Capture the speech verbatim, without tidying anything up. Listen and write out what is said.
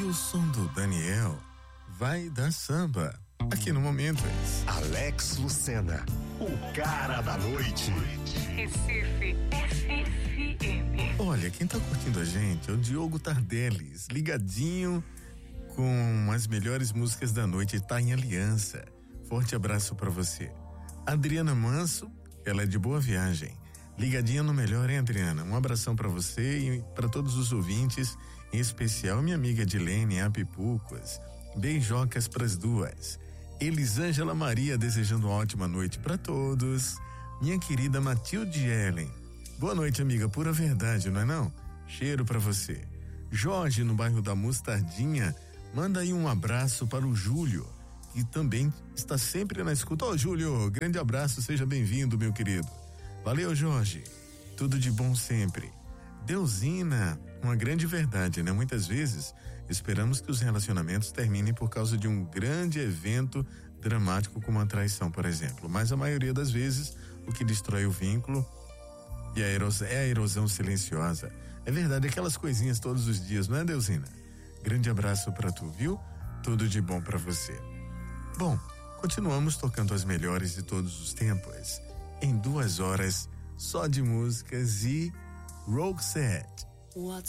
o som do Daniel, Vai Dar Samba, aqui no Momentos. Alex Lucena, o cara da noite. Recife F M. Olha, quem tá curtindo a gente é o Diogo Tardellis, ligadinho com as melhores músicas da noite, tá em Aliança. Forte abraço pra você. Adriana Manso, ela é de Boa Viagem. Ligadinha no melhor, hein, Adriana? Um abração pra você e pra todos os ouvintes, em especial minha amiga Dilene Apipucos. Beijocas pras duas. Elisângela Maria desejando uma ótima noite pra todos. Minha querida Matilde Ellen. Boa noite, amiga, pura verdade, não é não? Cheiro pra você. Jorge, no bairro da Mostardinha, manda aí um abraço para o Júlio, que também está sempre na escuta. Ô, Júlio, grande abraço, seja bem-vindo, meu querido. Valeu, Jorge. Tudo de bom sempre. Deusina, uma grande verdade, né? Muitas vezes esperamos que os relacionamentos terminem por causa de um grande evento dramático como a traição, por exemplo. Mas a maioria das vezes o que destrói o vínculo e a erosão, é a erosão silenciosa. É verdade, aquelas coisinhas todos os dias, não é, Deusina? Grande abraço pra tu, viu? Tudo de bom pra você. Bom, continuamos tocando as melhores de todos os tempos, em duas horas só de músicas e Roxette. What's